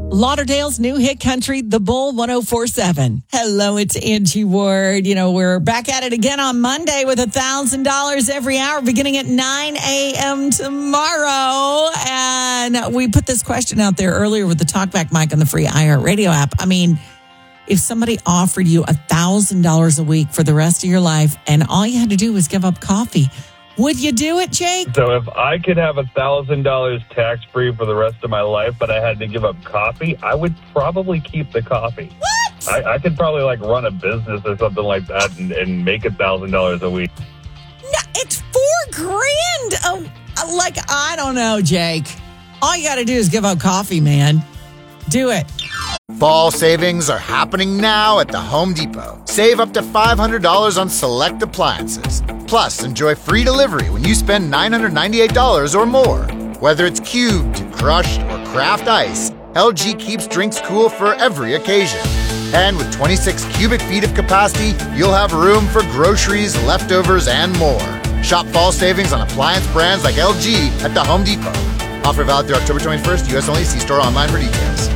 Lauderdale's new hit country, The Bull 104.7. Hello, it's Angie Ward. We're back at it again on Monday with $1,000 every hour beginning at 9 a.m. tomorrow. And we put this question out there earlier with the TalkBack mic on the free iHeartRadio app. I mean, if somebody offered you $1,000 a week for the rest of your life and all you had to do was give up coffee, would you do it, Jake? So if I could have $1,000 tax-free for the rest of my life, but I had to give up coffee, I would probably keep the coffee. What? I could probably run a business or something like that and make $1,000 a week. No, it's $4,000. I don't know, Jake. All you got to do is give up coffee, man. Do it. Fall savings are happening now at the Home Depot. Save up to $500 on select appliances. Plus, enjoy free delivery when you spend $998 or more. Whether it's cubed, crushed, or craft ice, LG keeps drinks cool for every occasion. And with 26 cubic feet of capacity, you'll have room for groceries, leftovers, and more. Shop fall savings on appliance brands like LG at the Home Depot. Offer valid through October 21st, U.S. only. See store online for details.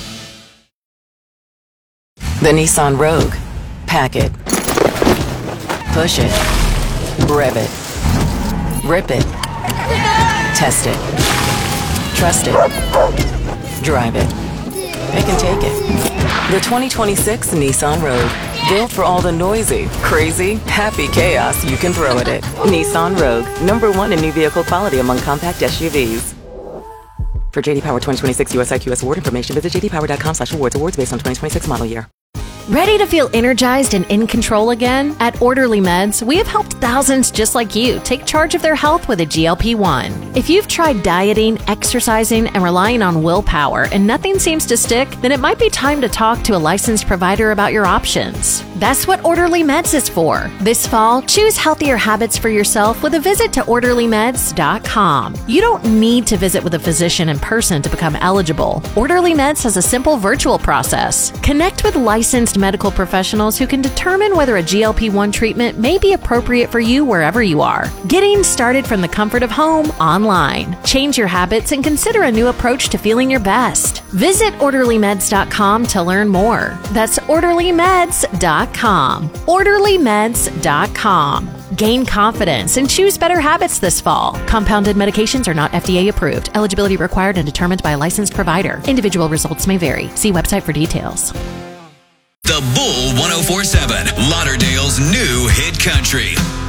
The Nissan Rogue. Pack it. Push it. Rev it. Rip it. Test it. Trust it. Drive it. It can take it. The 2026 Nissan Rogue. Built for all the noisy, crazy, happy chaos you can throw at it. Nissan Rogue. #1 in new vehicle quality among compact SUVs. For JD Power 2026 US IQS award information, visit jdpower.com/awards. Awards based on 2026 model year. Ready to feel energized and in control again? At Orderly Meds, we have helped thousands just like you take charge of their health with a GLP-1. If you've tried dieting, exercising, and relying on willpower and nothing seems to stick, then it might be time to talk to a licensed provider about your options. That's what Orderly Meds is for. This fall, choose healthier habits for yourself with a visit to OrderlyMeds.com. You don't need to visit with a physician in person to become eligible. Orderly Meds has a simple virtual process. Connect with licensed medical professionals who can determine whether a GLP-1 treatment may be appropriate for you wherever you are. Getting started from the comfort of home online. Change your habits and consider a new approach to feeling your best. Visit OrderlyMeds.com to learn more. That's OrderlyMeds.com. OrderlyMeds.com. Gain confidence and choose better habits this fall. Compounded medications are not FDA approved. Eligibility required and determined by a licensed provider. Individual results may vary. See website for details. The Bull 104.7, Lauderdale's new hit country.